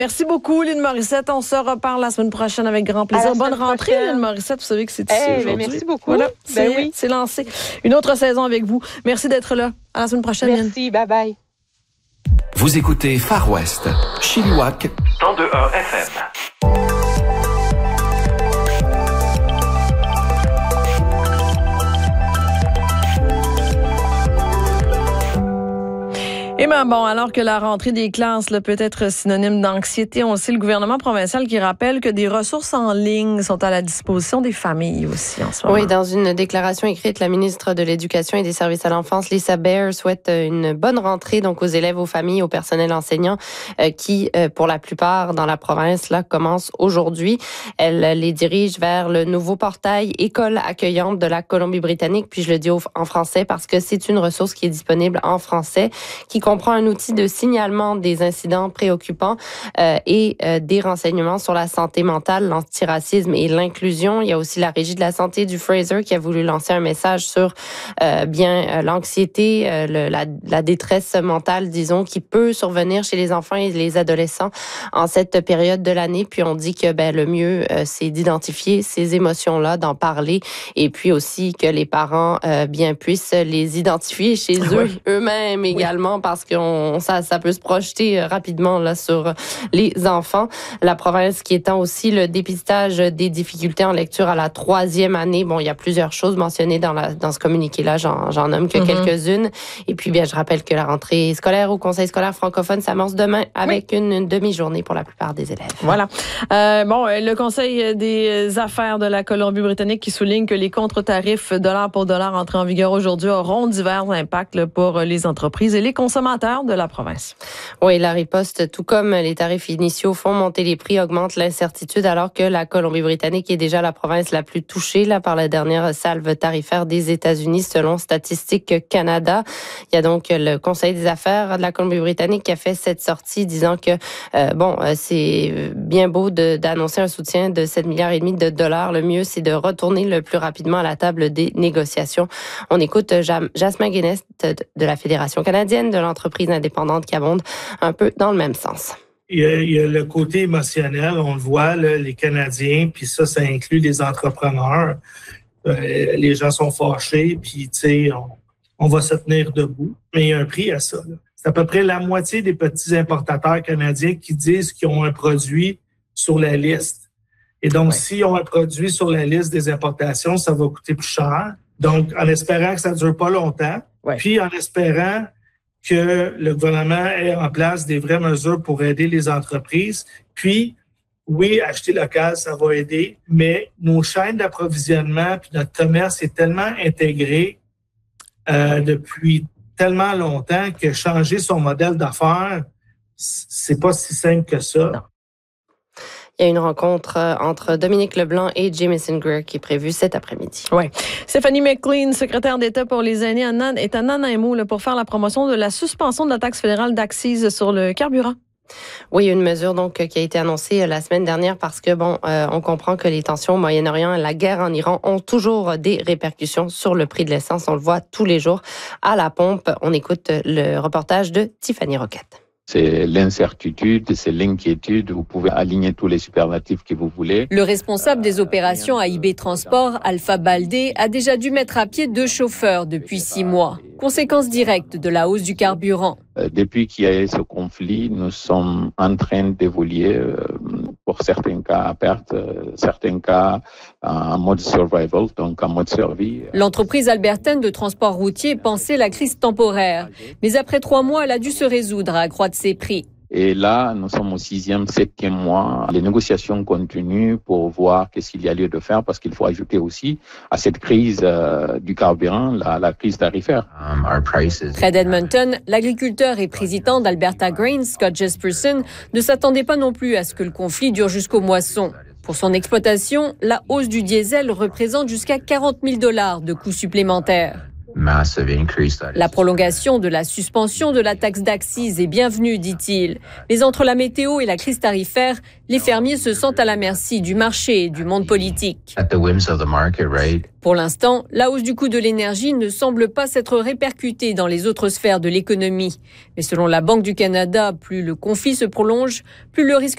Merci beaucoup, Lynn Morissette. On se reparle la semaine prochaine avec grand plaisir. Bonne rentrée, Lynn Morissette. Vous savez que c'est ici aujourd'hui. Merci beaucoup. Voilà, oui. C'est lancé. Une autre saison avec vous. Merci d'être là. À la semaine prochaine, Lynn. Merci. Bye-bye. Vous écoutez Far West, Chilliwack, 102.1 FM. Et bien bon, alors que la rentrée des classes là, peut être synonyme d'anxiété, on le sait, le gouvernement provincial qui rappelle que des ressources en ligne sont à la disposition des familles aussi en ce moment. Oui, dans une déclaration écrite, la ministre de l'Éducation et des Services à l'enfance, Lisa Baer, souhaite une bonne rentrée donc aux élèves, aux familles, au personnel enseignant qui, pour la plupart dans la province, là, commencent aujourd'hui. Elle les dirige vers le nouveau portail École accueillante de la Colombie-Britannique. Puis je le dis en français parce que c'est une ressource qui est disponible en français, qui comprend un outil de signalement des incidents préoccupants et des renseignements sur la santé mentale, l'antiracisme et l'inclusion. Il y a aussi la Régie de la santé du Fraser qui a voulu lancer un message sur l'anxiété, la détresse mentale, disons, qui peut survenir chez les enfants et les adolescents en cette période de l'année. Puis on dit que le mieux, c'est d'identifier ces émotions-là, d'en parler, et puis aussi que les parents puissent les identifier chez eux-mêmes également, parce que ça peut se projeter rapidement là sur les enfants. La province qui étend aussi le dépistage des difficultés en lecture à la 3e année. Bon, il y a plusieurs choses mentionnées dans ce communiqué-là. J'en nomme que quelques-unes. Et puis, je rappelle que la rentrée scolaire au Conseil scolaire francophone s'amorce demain avec une demi-journée pour la plupart des élèves. Voilà. Le Conseil des affaires de la Colombie-Britannique qui souligne que les contre-tarifs dollar pour dollar entrés en vigueur aujourd'hui auront divers impacts là, pour les entreprises et les consommateurs de la province. Oui, la riposte, tout comme les tarifs initiaux, font monter les prix, augmente l'incertitude, alors que la Colombie-Britannique est déjà la province la plus touchée là, par la dernière salve tarifaire des États-Unis, selon Statistique Canada. Il y a donc le Conseil des affaires de la Colombie-Britannique qui a fait cette sortie disant que, c'est bien beau d'annoncer un soutien de 7,5 milliards de dollars. Le mieux, c'est de retourner le plus rapidement à la table des négociations. On écoute Jasmin Guinness de la Fédération canadienne de l'entreprise indépendante qui abonde un peu dans le même sens. Il y a le côté émotionnel, on le voit, là, les Canadiens, puis ça inclut les entrepreneurs. Les gens sont fâchés, puis tu sais, on va se tenir debout. Mais il y a un prix à ça. Là. C'est à peu près la moitié des petits importateurs canadiens qui disent qu'ils ont un produit sur la liste. Et donc, s'ils ont un produit sur la liste des importations, ça va coûter plus cher. Donc, en espérant que ça ne dure pas longtemps, puis en espérant que le gouvernement ait en place des vraies mesures pour aider les entreprises. Puis, oui, acheter local, ça va aider, mais nos chaînes d'approvisionnement puis notre commerce est tellement intégré depuis tellement longtemps que changer son modèle d'affaires, c'est pas si simple que ça. Non. Il y a une rencontre entre Dominique Leblanc et Jameson Greer qui est prévue cet après-midi. Oui. Stéphanie McLean, secrétaire d'État pour les aînés, est à Nanaimo là, pour faire la promotion de la suspension de la taxe fédérale d'accise sur le carburant. Oui, une mesure donc qui a été annoncée la semaine dernière parce que on comprend que les tensions au Moyen-Orient et la guerre en Iran ont toujours des répercussions sur le prix de l'essence. On le voit tous les jours à la pompe. On écoute le reportage de Tiffany Roquette. C'est l'incertitude, c'est l'inquiétude. Vous pouvez aligner tous les superlatifs que vous voulez. Le responsable des opérations à IB Transport, Alpha Baldé, a déjà dû mettre à pied 2 chauffeurs depuis 6 mois. Conséquence directe de la hausse du carburant. Depuis qu'il y a eu ce conflit, nous sommes en train d'évoluer, pour certains cas à perte, certains cas en mode survival, donc en mode survie. L'entreprise albertaine de transport routier pensait la crise temporaire. Mais après 3 mois, elle a dû se résoudre à accroître ses prix. Et là, nous sommes au 6e, 7e mois. Les négociations continuent pour voir qu'est-ce qu'il y a lieu de faire parce qu'il faut ajouter aussi à cette crise du carburant, la crise tarifaire. Près d'Edmonton, l'agriculteur et président d'Alberta Grain, Scott Jesperson, ne s'attendait pas non plus à ce que le conflit dure jusqu'aux moissons. Pour son exploitation, la hausse du diesel représente jusqu'à 40 000 $ de coûts supplémentaires. La prolongation de la suspension de la taxe d'accise est bienvenue, dit-il. Mais entre la météo et la crise tarifaire, les fermiers se sentent à la merci du marché et du monde politique. Pour l'instant, la hausse du coût de l'énergie ne semble pas s'être répercutée dans les autres sphères de l'économie. Mais selon la Banque du Canada, plus le conflit se prolonge, plus le risque